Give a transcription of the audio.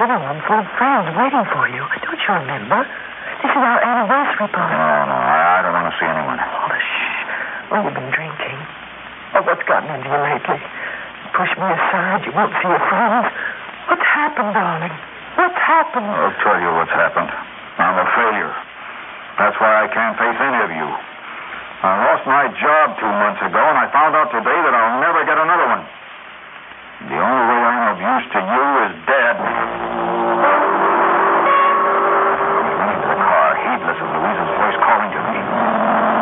dining room full of friends waiting for you. Don't you remember? This is our anniversary party. No, I don't want to see anyone. Oh, shh. Well, you've been drinking. Oh, what's gotten into you lately? Push me aside. You won't see your friends. What's happened, darling? What's happened? I'll tell you what's happened. I'm a failure. That's why I can't face any of you. I lost my job 2 months ago, and I found out today that I'll never